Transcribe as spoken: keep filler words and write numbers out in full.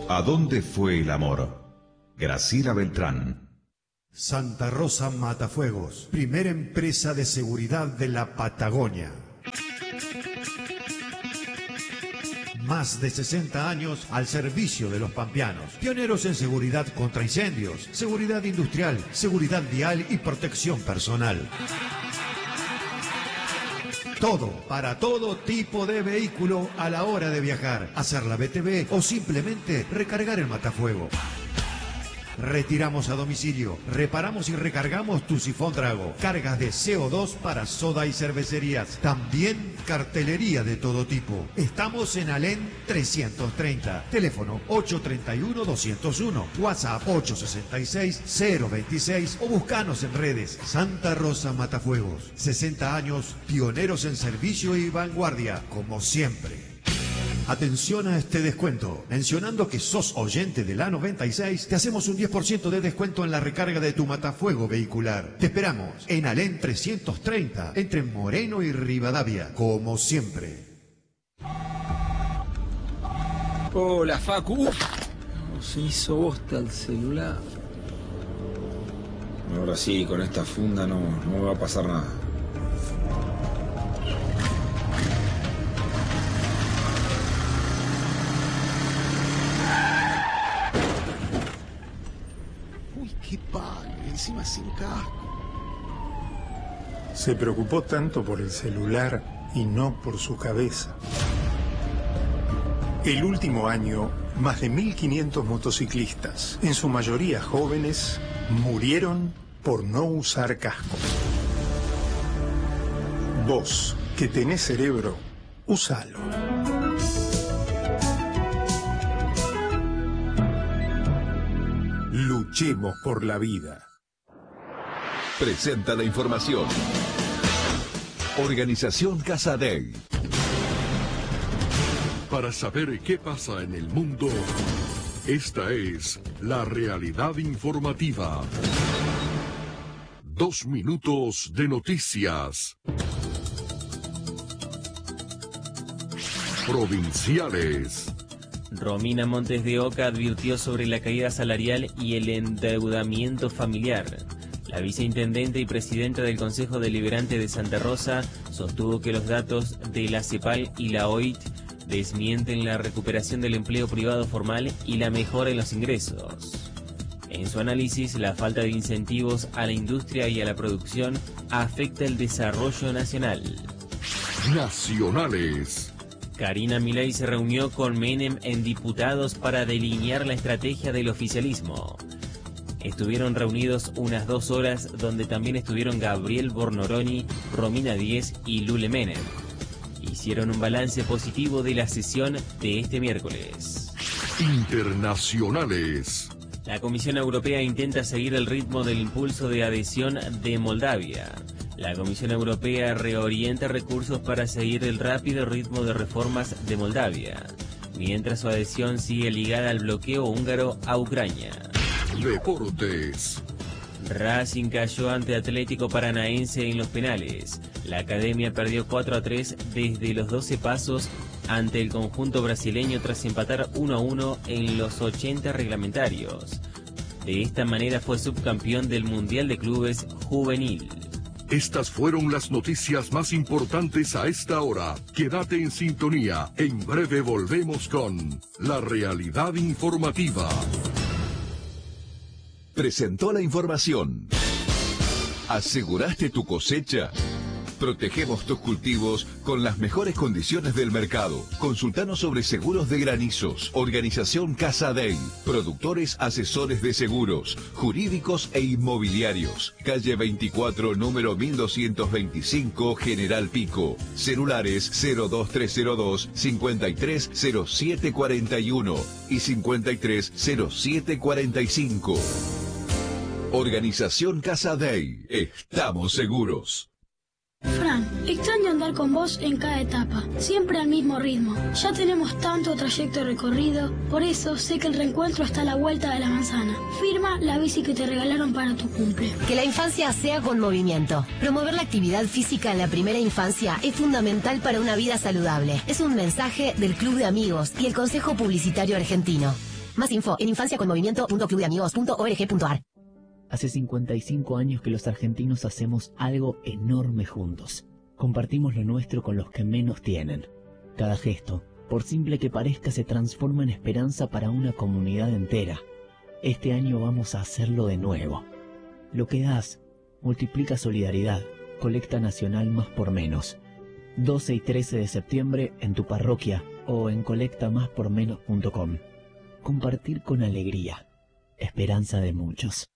¿A dónde fue el amor? Graciela Beltrán. Santa Rosa Matafuegos, primera empresa de seguridad de la Patagonia. Más de sesenta años al servicio de los pampeanos. Pioneros en seguridad contra incendios, seguridad industrial, seguridad vial y protección personal. Todo, para todo tipo de vehículo a la hora de viajar, hacer la B T V o simplemente recargar el matafuego. Retiramos a domicilio, reparamos y recargamos tu sifón Drago, cargas de C O dos para soda y cervecerías, también cartelería de todo tipo. Estamos en Alén trescientos treinta, teléfono ocho tres uno, dos cero uno, WhatsApp ocho seis seis, cero veintiséis o buscanos en redes. Santa Rosa Matafuegos, sesenta años, pioneros en servicio y vanguardia, como siempre. Atención a este descuento. Mencionando que sos oyente de la noventa y seis, te hacemos un diez por ciento de descuento en la recarga de tu matafuego vehicular. Te esperamos en Alén trescientos treinta, entre Moreno y Rivadavia, como siempre. Hola, Facu. Uf, no se hizo bosta el celular. Ahora sí, con esta funda no, no me va a pasar nada. ¡Qué padre! Encima sin casco. Se preocupó tanto por el celular y no por su cabeza. El último año, más de mil quinientos motociclistas, en su mayoría jóvenes, murieron por no usar casco. Vos, que tenés cerebro, úsalo. Luchemos por la vida. Presenta la información. Organización Casadei. Para saber qué pasa en el mundo, esta es la realidad informativa. Dos minutos de noticias. Provinciales. Romina Montes de Oca advirtió sobre la caída salarial y el endeudamiento familiar. La viceintendente y presidenta del Consejo Deliberante de Santa Rosa sostuvo que los datos de la CEPAL y la O I T desmienten la recuperación del empleo privado formal y la mejora en los ingresos. En su análisis, la falta de incentivos a la industria y a la producción afecta el desarrollo nacional. Nacionales. Karina Milei se reunió con Menem en diputados para delinear la estrategia del oficialismo. Estuvieron reunidos unas dos horas donde también estuvieron Gabriel Bornoroni, Romina Díez y Lule Menem. Hicieron un balance positivo de la sesión de este miércoles. Internacionales. La Comisión Europea intenta seguir el ritmo del impulso de adhesión de Moldavia. La Comisión Europea reorienta recursos para seguir el rápido ritmo de reformas de Moldavia, mientras su adhesión sigue ligada al bloqueo húngaro a Ucrania. Deportes. Racing cayó ante Atlético Paranaense en los penales. La academia perdió cuatro a tres desde los doce pasos ante el conjunto brasileño tras empatar uno a uno en los ochenta reglamentarios. De esta manera fue subcampeón del Mundial de Clubes Juvenil. Estas fueron las noticias más importantes a esta hora. Quédate en sintonía. En breve volvemos con La Realidad Informativa. Presentó la información. ¿Aseguraste tu cosecha? Protegemos tus cultivos con las mejores condiciones del mercado. Consultanos sobre seguros de granizos. Organización Casadei. Productores asesores de seguros, jurídicos e inmobiliarios. Calle veinticuatro, número mil doscientos veinticinco, General Pico. Celulares cero dos tres cero dos, cincuenta y tres cero siete cuarenta y uno y cincuenta y tres cero siete cuarenta y cinco. Organización Casadei. Estamos seguros. Fran, extraño andar con vos en cada etapa, siempre al mismo ritmo. Ya tenemos tanto trayecto recorrido, por eso sé que el reencuentro está a la vuelta de la manzana. Firma la bici que te regalaron para tu cumple. Que la infancia sea con movimiento. Promover la actividad física en la primera infancia es fundamental para una vida saludable. Es un mensaje del Club de Amigos y el Consejo Publicitario Argentino. Más info en infancia con movimiento punto club de amigos punto org punto ar. Hace cincuenta y cinco años que los argentinos hacemos algo enorme juntos. Compartimos lo nuestro con los que menos tienen. Cada gesto, por simple que parezca, se transforma en esperanza para una comunidad entera. Este año vamos a hacerlo de nuevo. Lo que das multiplica solidaridad. Colecta nacional Más por Menos. doce y trece de septiembre en tu parroquia o en colecta más por menos punto com. Compartir con alegría. Esperanza de muchos.